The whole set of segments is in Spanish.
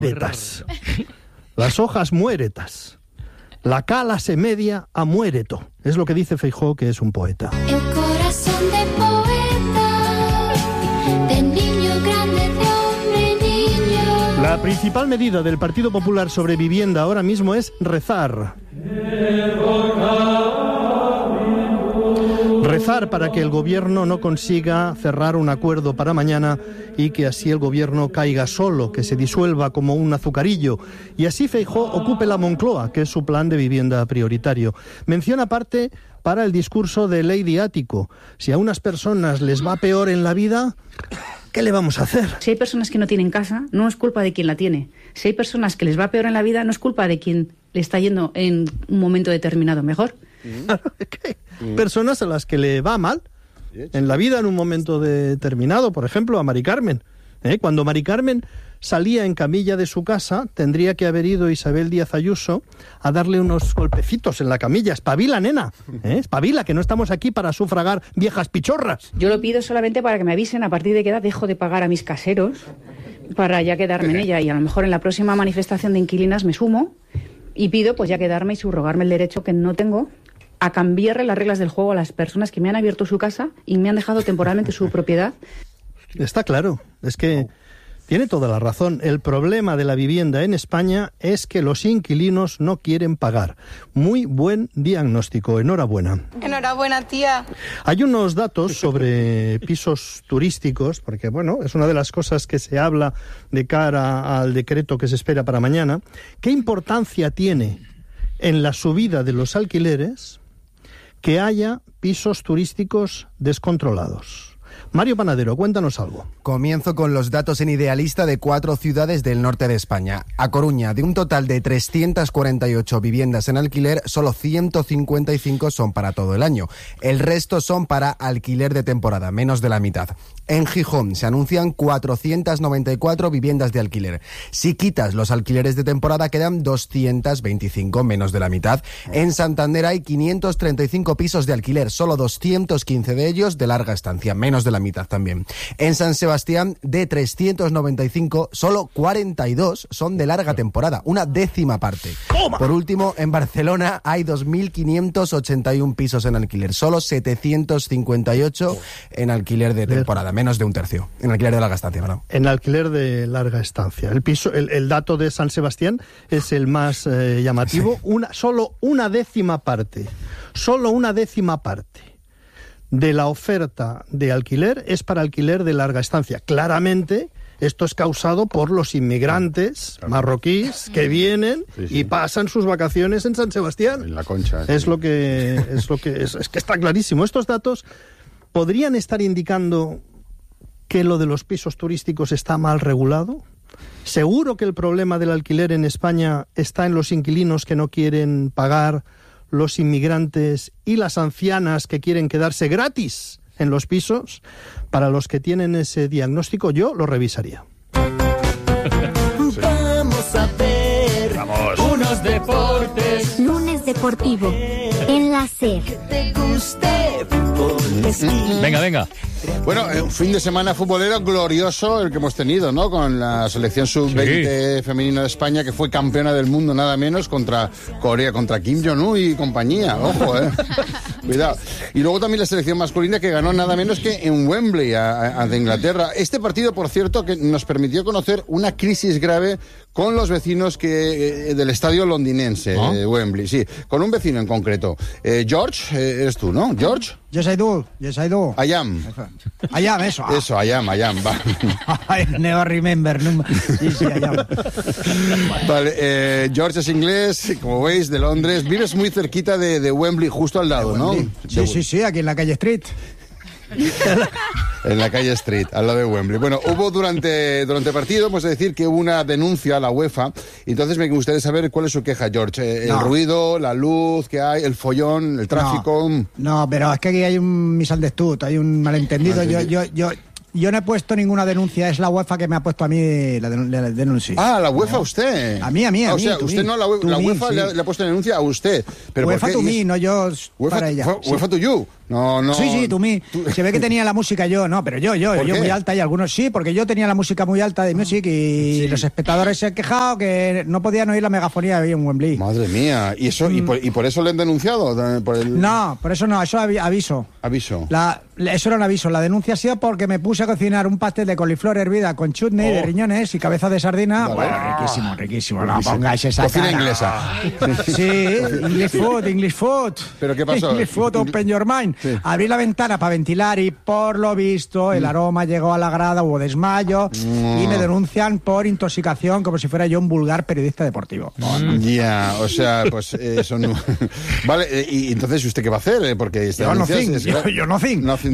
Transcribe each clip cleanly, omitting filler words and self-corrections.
mueretas. Las hojas mueretas. La cala se media a muereto. Es lo que dice Feijóo, que es un poeta. El corazón de poeta, de niño grande, de hombre niño. La principal medida del Partido Popular sobre vivienda ahora mismo es rezar. Rezar para que el gobierno no consiga cerrar un acuerdo para mañana y que así el gobierno caiga solo, que se disuelva como un azucarillo y así Feijóo ocupe la Moncloa, que es su plan de vivienda prioritario. Mención aparte para el discurso de Lady Ático. Si a unas personas les va peor en la vida, ¿qué le vamos a hacer? Si hay personas que no tienen casa, no es culpa de quien la tiene. Si hay personas que les va peor en la vida, no es culpa de quien le está yendo en un momento determinado mejor. ¿Qué? Personas a las que le va mal en la vida en un momento determinado, por ejemplo, a Mari Carmen. Cuando Mari Carmen salía en camilla de su casa, tendría que haber ido Isabel Díaz Ayuso a darle unos golpecitos en la camilla. Espabila, nena, espabila, que no estamos aquí para sufragar viejas pichorras. Yo lo pido solamente para que me avisen a partir de qué edad dejo de pagar a mis caseros para ya quedarme en ella, y a lo mejor en la próxima manifestación de inquilinas me sumo y pido pues ya quedarme y subrogarme el derecho que no tengo a cambiarle las reglas del juego a las personas que me han abierto su casa y me han dejado temporalmente su propiedad. Está claro, es que tiene toda la razón. El problema de la vivienda en España es que los inquilinos no quieren pagar. Muy buen diagnóstico, enhorabuena. Enhorabuena, tía. Hay unos datos sobre pisos turísticos, porque bueno, es una de las cosas que se habla de cara al decreto que se espera para mañana. ¿Qué importancia tiene en la subida de los alquileres que haya pisos turísticos descontrolados? Mario Panadero, cuéntanos algo. Comienzo con los datos en Idealista de 4 ciudades del norte de España. A Coruña, de un total de 348 viviendas en alquiler, solo 155 son para todo el año. El resto son para alquiler de temporada, menos de la mitad. En Gijón se anuncian 494 viviendas de alquiler. Si quitas los alquileres de temporada, quedan 225, menos de la mitad. En Santander hay 535 pisos de alquiler, solo 215 de ellos de larga estancia, menos de la mitad también. En San Sebastián, de 395, solo 42 son de larga temporada, una décima parte. ¡Toma! Por último, en Barcelona hay 2.581 pisos en alquiler, solo 758 en alquiler de temporada, menos de un tercio. En alquiler de larga estancia, ¿verdad? En alquiler de larga estancia. El dato de San Sebastián es el más llamativo. Sí. Solo una décima parte de la oferta de alquiler es para alquiler de larga estancia. Claramente, esto es causado por los inmigrantes marroquíes que vienen y pasan sus vacaciones en San Sebastián. En la Concha. Es que está clarísimo. Estos datos podrían estar indicando que lo de los pisos turísticos está mal regulado. Seguro que el problema del alquiler en España está en los inquilinos que no quieren pagar, los inmigrantes y las ancianas que quieren quedarse gratis en los pisos. Para los que tienen ese diagnóstico, yo lo revisaría. Vamos a ver unos deportes. Lunes deportivo en la SER. Que te guste. Venga. Bueno, un fin de semana futbolero glorioso el que hemos tenido, ¿no? Con la selección sub-20 femenina de España, que fue campeona del mundo nada menos contra Corea, contra Kim Jong-un y compañía. Ojo, cuidado. Y luego también la selección masculina, que ganó nada menos que en Wembley ante Inglaterra. Este partido, por cierto, que nos permitió conocer una crisis grave con los vecinos del estadio londinense, Wembley, sí, con un vecino en concreto. George, eres tú, ¿no? George. Yes, I do. I am. Eso. Eso, I am, va. I never remember. Sí, I am. Vale, George es inglés, como veis, de Londres. Vives muy cerquita de Wembley, justo al lado, ¿no? Sí, aquí en la calle Street. En la calle Street, al lado de Wembley. Bueno, hubo durante el partido, pues decir que hubo una denuncia a la UEFA. Entonces me gustaría saber cuál es su queja, George. El ruido, la luz que hay, el follón, el tráfico. No, pero es que aquí hay un misunderstood, hay un malentendido. Yo no he puesto ninguna denuncia, es la UEFA que me ha puesto a mí la denuncia. Ah, la UEFA usted. A mí. O sea, usted no, la UEFA le ha puesto denuncia a usted. ¿Pero UEFA to mí, no yo para ella. UEFA to you. No. Sí, tú mí. Se ve que tenía la música yo, no, pero yo muy alta y algunos sí, porque yo tenía la música muy alta de Music y los espectadores se han quejado que no podían oír la megafonía ahí en Wembley. Madre mía, ¿y eso y por eso le han denunciado? No, por eso no, eso aviso. Aviso. Eso era un aviso. La denuncia ha sido porque me puse a cocinar un pastel de coliflor hervida con chutney de riñones y cabeza de sardina. Vale. Bueno, riquísimo. No pongáis esa cocina cara. inglesa. Sí, English food. ¿Pero qué pasó? English food, open your mind. Sí. Abrí la ventana para ventilar y por lo visto el aroma llegó a la grada, hubo desmayo y me denuncian por intoxicación como si fuera yo un vulgar periodista deportivo. Ya, o sea, pues eso no... Vale, y entonces ¿usted qué va a hacer? Porque yo no think.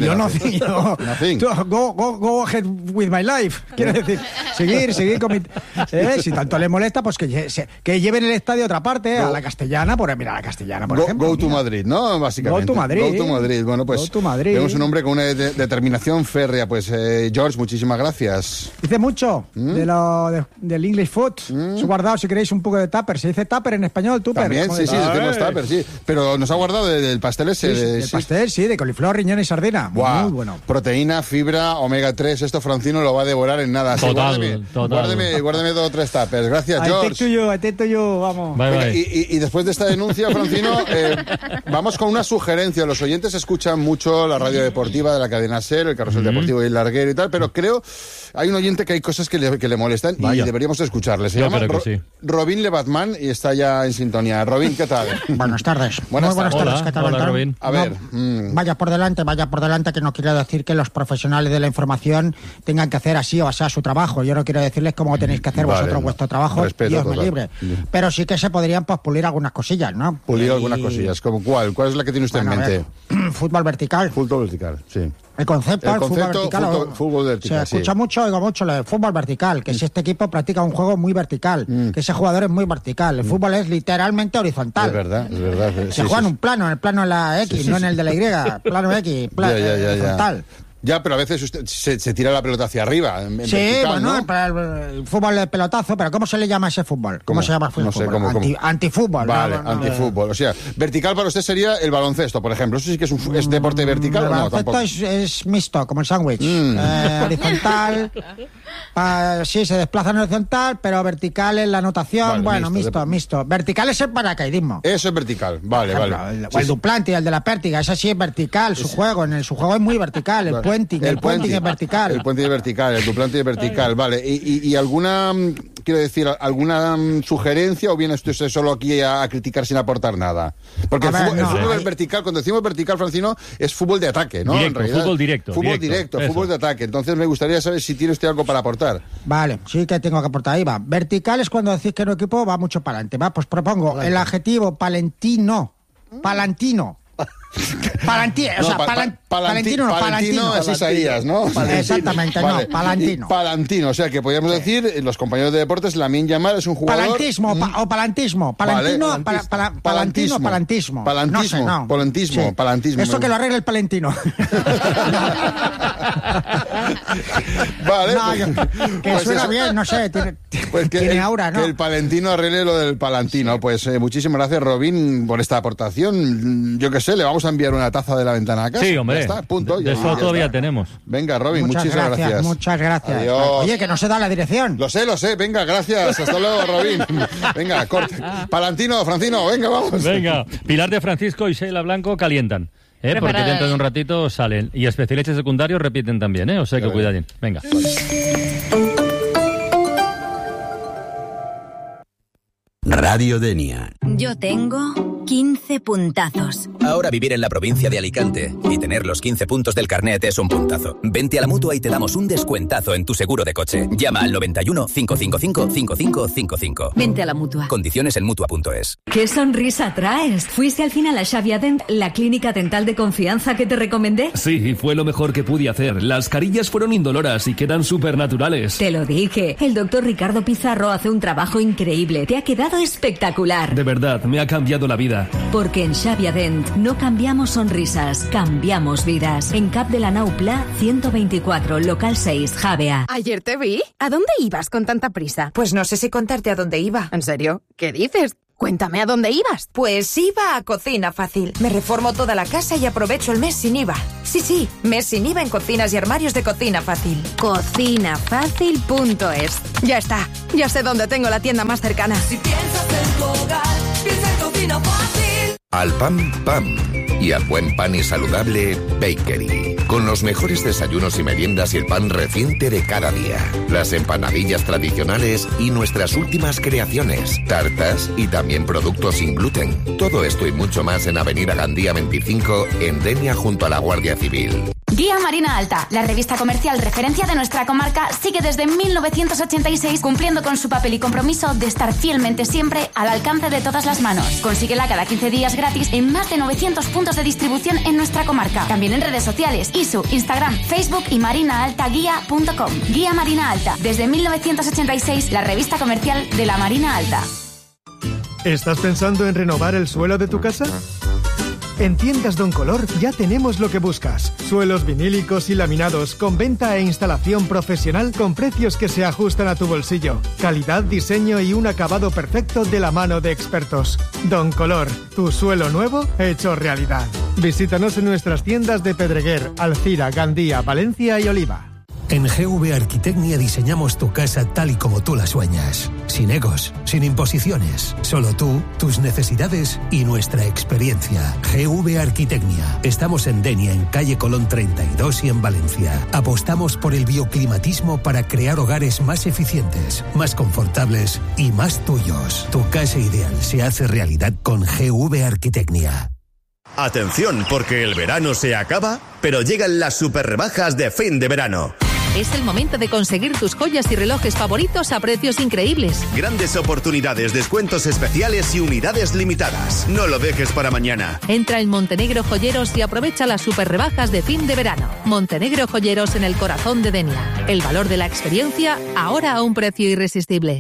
Go ahead with my life. Quiero decir, seguir con mi... si tanto le molesta, pues que lleven el estadio a otra parte, a la Castellana, por ejemplo. Go to Madrid, ¿no? Básicamente. Go to Madrid. Bueno, pues vemos un hombre con una determinación férrea. Pues, George, muchísimas gracias. Dice mucho del English food. Os he guardado, si queréis, un poco de tupper. Se dice tupper en español, tupper. También, sí, decimos tupper, sí. Pero nos ha guardado del pastel ese. El pastel, sí, de coliflor, riñón y sardina. Wow. Muy bueno. Proteína, fibra, omega 3. Esto Francino lo va a devorar en nada. Total. Guárdeme 2 o 3 tuppers. Gracias, George. I take to you, vamos. Venga, y después de esta denuncia, Francino, vamos con una sugerencia. Los oyentes escuchan mucho la radio deportiva de la cadena SER, el Carrusel Deportivo y el Larguero y tal, pero creo hay un oyente que hay cosas que le molestan y deberíamos escucharle. Se llama Robin Lebatman y está ya en sintonía. Robin, ¿qué tal? Buenas tardes. Buenas tardes. ¿Qué tal, hola, Robin? A ver. Vaya por delante, que no quiero decir que los profesionales de la información tengan que hacer así o así su trabajo. Yo no quiero decirles cómo tenéis que hacer vosotros vuestro trabajo. Respeto, Dios me libre. Pero sí que se podrían pulir algunas cosillas, ¿no? Algunas cosillas. ¿Como cuál? ¿Cuál es la que tiene usted en mente? Fútbol vertical. Fútbol vertical, sí. El concepto fútbol vertical, se escucha mucho, oigo mucho lo del fútbol vertical, que si este equipo practica un juego muy vertical, que ese jugador es muy vertical. El fútbol es literalmente horizontal. Es verdad. Se juega en un plano, en el plano de la X, no en el de la Y. Plano X, horizontal. Ya, pero a veces usted se tira la pelota hacia arriba. Sí, vertical, bueno, ¿no? El fútbol de pelotazo, pero ¿cómo se le llama a ese fútbol? ¿Cómo se llama el fútbol? No sé, ¿cómo? Antifútbol. Vale, antifútbol. O sea, vertical para usted sería el baloncesto, por ejemplo. ¿Eso sí que es deporte vertical o no? El baloncesto es mixto, como el sándwich. Horizontal. Sí, se desplaza en horizontal, pero vertical es la anotación. Bueno, mixto. Vertical es el paracaidismo. Eso es vertical, vale. El Duplantis, el de la pértiga, ese sí es vertical, su juego es muy vertical. El puenting es vertical. El puenting es vertical, el Duplantis es vertical, vale. ¿Y alguna, quiero decir, alguna sugerencia o viene usted solo aquí a criticar sin aportar nada? Porque el fútbol es vertical, cuando decimos vertical, Francino, es fútbol de ataque, ¿no? Directo, en realidad, fútbol directo, fútbol de ataque. Entonces me gustaría saber si tiene usted algo para aportar. Vale, sí que tengo que aportar. Ahí va. Vertical es cuando decís que un equipo va mucho para adelante. Va, pues propongo el adjetivo palantino. Palantino, es Isaías, ¿no? Exactamente, vale. No, palantino. Palantino, o sea que podríamos decir, los compañeros de deportes, Lamine Yamal es un jugador... Palantismo o palantismo. Palantino, palantismo. Palantismo. Eso que lo arregle el palentino. Vale. Que pues suena eso, bien, no sé, tiene aura, ¿no? Que el palentino arregle lo del palantino. Pues muchísimas gracias, Robin, por esta aportación. Yo qué sé, le vamos a enviar una taza de la ventana a casa. Sí, hombre. Ya está, punto. De eso todavía tenemos. Venga, Robin, muchísimas gracias. Muchas gracias. Adiós. Oye, que no se da la dirección. Lo sé. Venga, gracias. Hasta luego, Robin. Venga, corte. Palantino, Francino, venga, vamos. Venga, Pilar de Francisco y Sheila Blanco calientan. Porque dentro de un ratito salen. Y especialistas secundarios repiten también, O sea que cuidadín. Venga. Radio Denia. Yo tengo 15 puntazos. Ahora vivir en la provincia de Alicante y tener los 15 puntos del carnet es un puntazo. Vente a la Mutua y te damos un descuentazo en tu seguro de coche. Llama al 91 555 5555. Vente a la Mutua. Condiciones en Mutua.es. ¿Qué sonrisa traes? ¿Fuiste al final a Xavia Dent, la clínica dental de confianza que te recomendé? Sí, fue lo mejor que pude hacer. Las carillas fueron indoloras y quedan súper naturales. Te lo dije. El doctor Ricardo Pizarro hace un trabajo increíble. Te ha quedado espectacular. De verdad, me ha cambiado la vida. Porque en Xavia Dent no cambiamos sonrisas, cambiamos vidas. En Cap de la Nau Pla, 124, local 6, Javea. Ayer te vi. ¿A dónde ibas con tanta prisa? Pues no sé si contarte a dónde iba. ¿En serio? ¿Qué dices? Cuéntame, ¿a dónde ibas? Pues iba a Cocina Fácil. Me reformo toda la casa y aprovecho el mes sin IVA. Sí, mes sin IVA en cocinas y armarios de Cocina Fácil. Cocinafácil.es. Ya está, ya sé dónde tengo la tienda más cercana. Si piensas en tu hogar, piensa en Cocina Fácil. Al pan, pan. Y al buen pan y saludable, Bakery. Con los mejores desayunos y meriendas y el pan reciente de cada día. Las empanadillas tradicionales y nuestras últimas creaciones. Tartas y también productos sin gluten. Todo esto y mucho más en Avenida Gandía 25, en Denia, junto a la Guardia Civil. Guía Marina Alta, la revista comercial referencia de nuestra comarca, sigue desde 1986 cumpliendo con su papel y compromiso de estar fielmente siempre al alcance de todas las manos. Consíguela cada 15 días gratis en más de 900 puntos de distribución en nuestra comarca. También en redes sociales, ISU, Instagram, Facebook y marinaaltaguía.com. Guía Marina Alta, desde 1986, la revista comercial de la Marina Alta. ¿Estás pensando en renovar el suelo de tu casa? En Tiendas Don Color ya tenemos lo que buscas. Suelos vinílicos y laminados con venta e instalación profesional con precios que se ajustan a tu bolsillo. Calidad, diseño y un acabado perfecto de la mano de expertos. Don Color, tu suelo nuevo hecho realidad. Visítanos en nuestras tiendas de Pedreguer, Alcira, Gandía, Valencia y Oliva. En GV Arquitecnia diseñamos tu casa tal y como tú la sueñas. Sin egos, sin imposiciones. Solo tú, tus necesidades y nuestra experiencia. GV Arquitecnia. Estamos en Denia, en calle Colón 32 y en Valencia. Apostamos por el bioclimatismo para crear hogares más eficientes, más confortables y más tuyos. Tu casa ideal se hace realidad con GV Arquitecnia. Atención, porque el verano se acaba, pero llegan las super rebajas de fin de verano. Es el momento de conseguir tus joyas y relojes favoritos a precios increíbles. Grandes oportunidades, descuentos especiales y unidades limitadas. No lo dejes para mañana. Entra en Montenegro Joyeros y aprovecha las super rebajas de fin de verano. Montenegro Joyeros en el corazón de Denia. El valor de la experiencia ahora a un precio irresistible.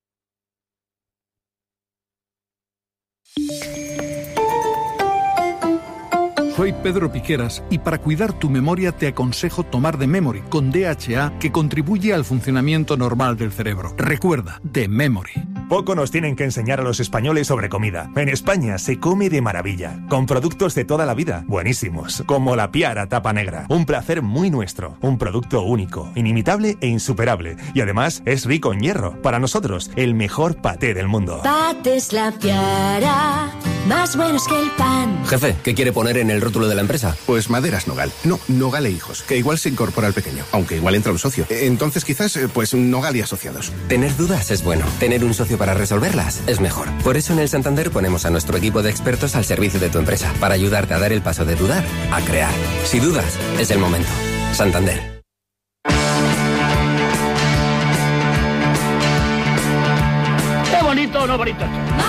Soy Pedro Piqueras y para cuidar tu memoria te aconsejo tomar The Memory con DHA, que contribuye al funcionamiento normal del cerebro. Recuerda, The Memory. Poco nos tienen que enseñar a los españoles sobre comida. En España se come de maravilla, con productos de toda la vida, buenísimos, como la Piara tapa negra. Un placer muy nuestro, un producto único, inimitable e insuperable. Y además es rico en hierro. Para nosotros, el mejor paté del mundo. Patés La Piara, más buenos que el pan. Jefe, ¿qué quiere poner en el rótulo de la empresa? Pues Maderas Nogal. No, Nogal e Hijos, que igual se incorpora al pequeño, aunque igual entra un socio. Entonces quizás, pues Nogal y Asociados. Tener dudas es bueno. Tener un socio para resolverlas es mejor. Por eso en el Santander ponemos a nuestro equipo de expertos al servicio de tu empresa, para ayudarte a dar el paso de dudar a crear. Si dudas, es el momento. Santander. ¡Qué bonito, no bonito!